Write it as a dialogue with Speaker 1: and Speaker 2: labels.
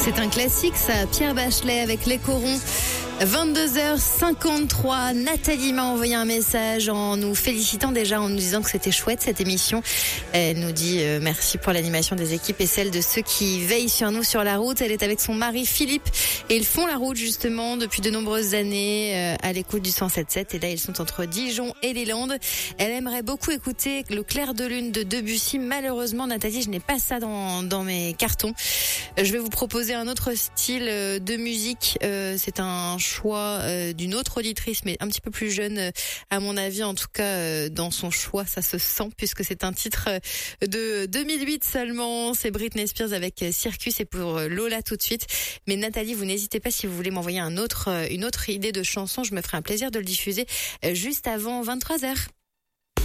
Speaker 1: C'est un classique, ça. Pierre Bachelet avec Les Corons. 22h53, Nathalie m'a envoyé un message en nous félicitant déjà, en nous disant que c'était chouette cette émission. Elle nous dit merci pour l'animation des équipes et celle de ceux qui veillent sur nous sur la route. Elle est avec son mari Philippe et ils font la route justement depuis de nombreuses années à l'écoute du 107.7 et là ils sont entre Dijon et les Landes. Elle aimerait beaucoup écouter Le Clair de Lune de Debussy. Malheureusement Nathalie, je n'ai pas ça dans mes cartons. Je vais vous proposer un autre style de musique. C'est un choix d'une autre auditrice, mais un petit peu plus jeune, à mon avis, en tout cas, dans son choix, ça se sent, puisque c'est un titre de 2008 seulement. C'est Britney Spears avec Circus et pour Lola tout de suite. Mais Nathalie, vous n'hésitez pas si vous voulez m'envoyer une autre idée de chanson. Je me ferai un plaisir de le diffuser juste avant 23h.